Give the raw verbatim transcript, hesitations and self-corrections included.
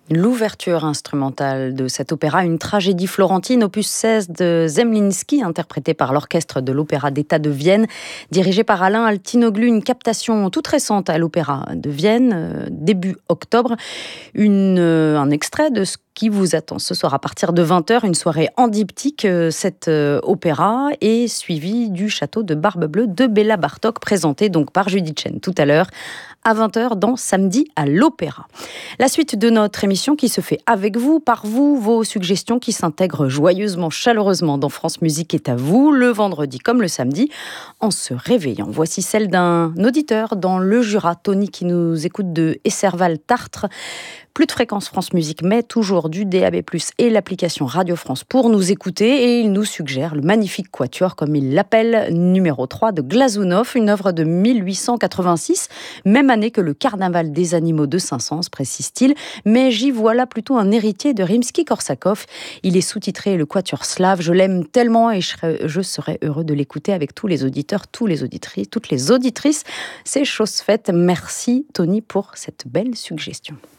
L'ouverture instrumentale de cet opéra, une tragédie florentine, opus seize de Zemlinsky, interprété par l'orchestre de l'Opéra d'État de Vienne, dirigé par Alain Altinoglu, une captation toute récente à l'Opéra de Vienne, euh, début octobre. Une, euh, un extrait de ce qui vous attend ce soir à partir de vingt heures, une soirée en diptyque. Euh, cet euh, opéra est suivi du château de Barbe Bleue de Béla Bartók, présenté donc par Judith Chen tout à l'heure à vingt heures dans Samedi à l'Opéra. La suite de notre émission qui se fait avec vous, par vous, vos suggestions qui s'intègrent joyeusement, chaleureusement dans France Musique est à vous, le vendredi comme le samedi, en se réveillant. Voici celle d'un auditeur dans le Jura, Tony, qui nous écoute de Esserval-Tartre. Plus de fréquence France Musique, mais toujours du D A B plus, et l'application Radio France pour nous écouter. Et il nous suggère le magnifique quatuor, comme il l'appelle, numéro trois de Glazunov, une œuvre de mille huit cent quatre-vingt-six, même année que le Carnaval des animaux de Saint-Saëns, précise-t-il. Mais j'y vois là plutôt un héritier de Rimsky-Korsakov. Il est sous-titré le quatuor slave. Je l'aime tellement et je serais, je serais heureux de l'écouter avec tous les auditeurs, tous les auditrices, toutes les auditrices. C'est chose faite. Merci Tony pour cette belle suggestion.